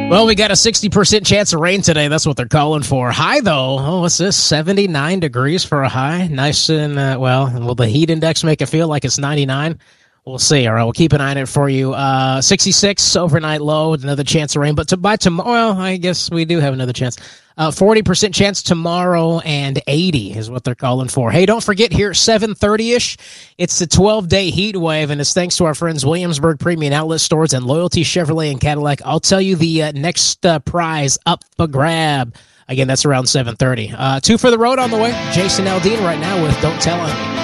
Well, we got a 60% chance of rain today. That's what they're calling for. High, though. Oh, what's this? 79 degrees for a high. Nice and, will the heat index make it feel like it's 99? We'll see. All right, we'll keep an eye on it for you. 66 overnight low, another chance of rain. But by tomorrow, I guess we do have another chance. 40% chance tomorrow, and 80 is what they're calling for. Hey, don't forget here, 7:30-ish, it's the 12-day heat wave, and it's thanks to our friends Williamsburg Premium Outlet Stores and Loyalty Chevrolet and Cadillac. I'll tell you the next prize up for grab. Again, that's around 7:30. Two for the road on the way. Jason Aldean right now with Don't Tell Him.